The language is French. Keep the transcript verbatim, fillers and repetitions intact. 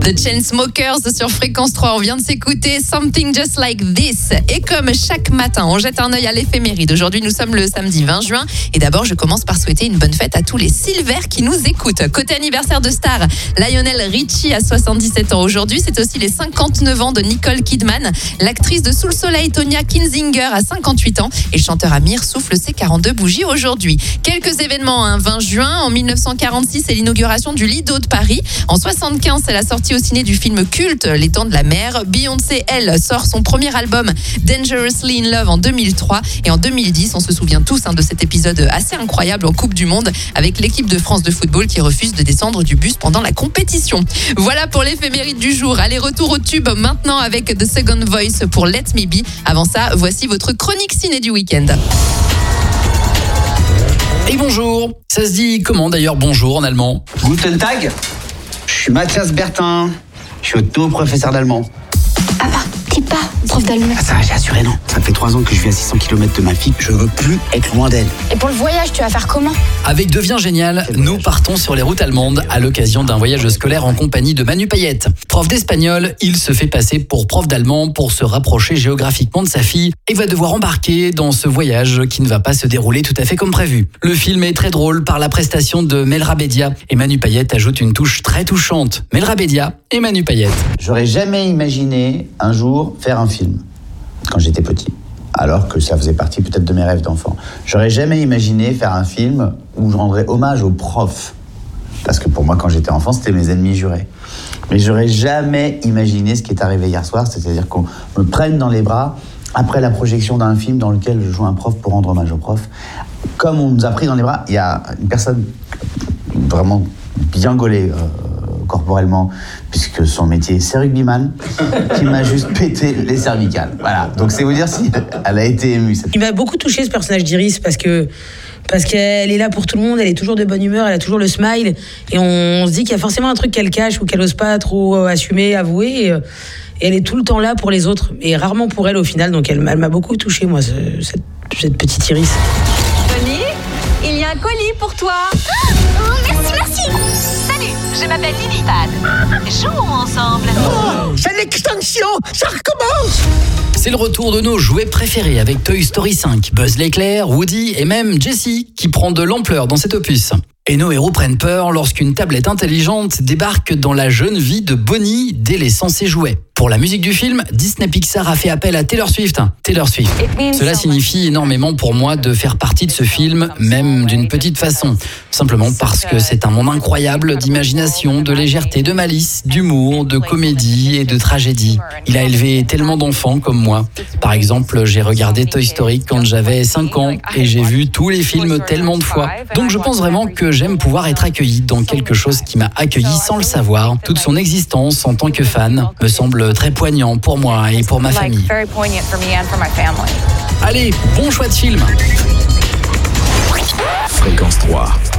The Chainsmokers sur Fréquence trois. On vient de s'écouter Something Just Like This. Et comme chaque matin, on jette un œil à l'éphéméride. Aujourd'hui, nous sommes le samedi vingt juin. Et d'abord, je commence par souhaiter une bonne fête à tous les Silver qui nous écoutent. Côté anniversaire de star, Lionel Richie a soixante-dix-sept ans aujourd'hui. C'est aussi les cinquante-neuf ans de Nicole Kidman. L'actrice de Sous le Soleil, Tonya Kinzinger, a cinquante-huit ans. Et le chanteur Amir souffle ses quarante-deux bougies aujourd'hui. Quelques événements, hein. vingt juin. En mille neuf cent quarante-six, c'est l'inauguration du Lido de Paris. En soixante-quinze, c'est la sortie au ciné du film culte Les Temps de la Mer. Beyoncé, elle, sort son premier album Dangerously in Love en deux mille trois. Et en deux mille dix, on se souvient tous hein, de cet épisode assez incroyable en Coupe du Monde avec l'équipe de France de football qui refuse de descendre du bus pendant la compétition. Voilà pour l'éphéméride du jour. Allez, retour au tube maintenant avec The Second Voice pour Let Me Be. Avant ça, voici votre chronique ciné du week-end. Et bonjour, ça se dit comment d'ailleurs bonjour en allemand? Guten Tag, je suis Mathias Bertin, je suis auto professeur d'allemand. Papa, quitte pas, prof d'allemand. Ah ça, j'ai assuré non. Ça fait trois ans que je vis à six cents kilomètres de ma fille, je veux plus être loin d'elle. Et pour le voyage, tu vas faire comment? Avec Devient Génial, nous partons sur les routes allemandes à l'occasion d'un voyage scolaire en compagnie de Manu Payette. Prof d'espagnol, il se fait passer pour prof d'allemand pour se rapprocher géographiquement de sa fille et va devoir embarquer dans ce voyage qui ne va pas se dérouler tout à fait comme prévu. Le film est très drôle par la prestation de Melra Bédia et Manu Payette ajoute une touche très touchante. Melra Bédia et Manu Payette. J'aurais jamais imaginé un jour faire un film quand j'étais petit. Alors que ça faisait partie peut-être de mes rêves d'enfant. J'aurais jamais imaginé faire un film où je rendrais hommage aux profs. Parce que pour moi, quand j'étais enfant, c'était mes ennemis jurés. Mais j'aurais jamais imaginé ce qui est arrivé hier soir, c'est-à-dire qu'on me prenne dans les bras après la projection d'un film dans lequel je joue un prof pour rendre hommage aux profs. Comme on nous a pris dans les bras, il y a une personne vraiment bien gaulée euh, corporellement, puisque son métier c'est rugbyman, qui m'a juste pété les cervicales. Voilà, donc c'est vous dire si elle a été émue. Cette... Il m'a beaucoup touché ce personnage d'Iris parce que parce qu'elle est là pour tout le monde, elle est toujours de bonne humeur, elle a toujours le smile et on se dit qu'il y a forcément un truc qu'elle cache ou qu'elle n'ose pas trop assumer, avouer et, et elle est tout le temps là pour les autres et rarement pour elle au final, donc elle, elle m'a beaucoup touché moi ce, cette, cette petite Iris. Tony, il y a un colis pour toi. Oh, merci, merci. Salut, je m'appelle Lily Pad. Jouons ensemble. Oh, c'est l'extinction, ça recommence. C'est le retour de nos jouets préférés avec Toy Story cinq, Buzz l'éclair, Woody et même Jessie qui prend de l'ampleur dans cet opus. Et nos héros prennent peur lorsqu'une tablette intelligente débarque dans la jeune vie de Bonnie, délaissant ses jouets. Pour la musique du film, Disney Pixar a fait appel à Taylor Swift. Taylor Swift. Cela signifie énormément pour moi de faire partie de ce film, même d'une petite façon. Simplement parce que c'est un monde incroyable d'imagination, de légèreté, de malice, d'humour, de comédie et de tragédie. Il a élevé tellement d'enfants comme moi. Par exemple, j'ai regardé Toy Story quand j'avais cinq ans et j'ai vu tous les films tellement de fois. Donc je pense vraiment que j'aime pouvoir être accueilli dans quelque chose qui m'a accueilli sans le savoir. Toute son existence en tant que fan me semble très poignant pour moi et pour ma famille. Allez, bon choix de film. Fréquence trois.